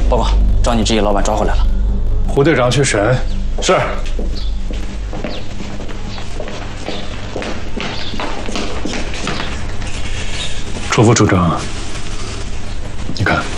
报告，找你这一老板抓回来了。 胡队长去审。是。楚副处长，你看。